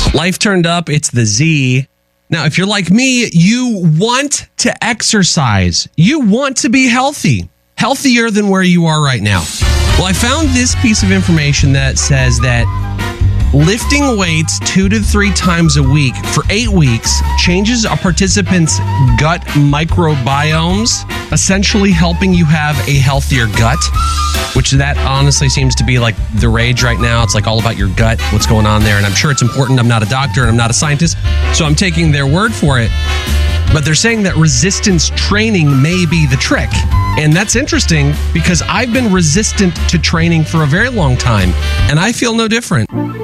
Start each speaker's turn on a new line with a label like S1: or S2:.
S1: Life Turned Up, it's the Z. Now, if you're like me, you want to exercise. You want to be healthy, healthier than where you are right now. Well, I found this piece of information that says that lifting weights 2 to 3 times a week for 8 weeks changes a participant's gut microbiomes, essentially helping you have a healthier gut, which that honestly seems to be like the rage right now. It's like all about your gut, what's going on there. And I'm sure it's important. I'm not a doctor and I'm not a scientist, so I'm taking their word for it. But they're saying that resistance training may be the trick. And that's interesting because I've been resistant to training for a very long time, and I feel no different.